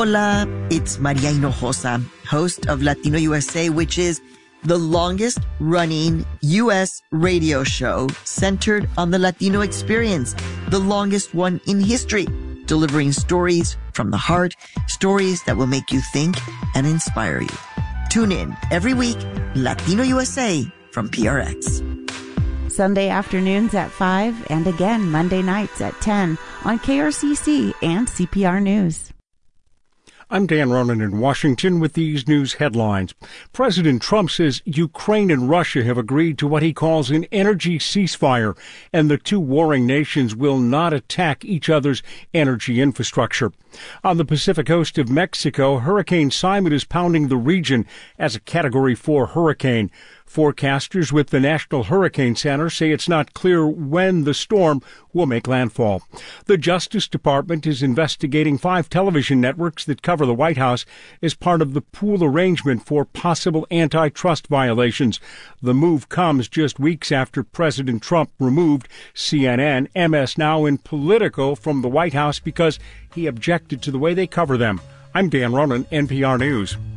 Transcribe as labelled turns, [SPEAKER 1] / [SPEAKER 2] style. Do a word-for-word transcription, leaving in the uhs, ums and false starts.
[SPEAKER 1] Hola, it's Maria Hinojosa, host of Latino U S A, which is the longest running U S radio show centered on the Latino experience, the longest one in history, delivering stories from the heart, stories that will make you think and inspire you. Tune in every week, Latino U S A from P R X.
[SPEAKER 2] Sunday afternoons at five and again Monday nights at ten on K R C C and C P R News.
[SPEAKER 3] I'm Dan Ronan in Washington with these news headlines. President Trump says Ukraine and Russia have agreed to what he calls an energy ceasefire, and the two warring nations will not attack each other's energy infrastructure. On the Pacific coast of Mexico, Hurricane Simon is pounding the region as a Category four hurricane. Forecasters with the National Hurricane Center say it's not clear when the storm will make landfall. The Justice Department is investigating five television networks that cover the White House as part of the pool arrangement for possible antitrust violations. The move comes just weeks after President Trump removed C N N, M S Now, and Politico from the White House because he objected to the way they cover them. I'm Dan Ronan, N P R News.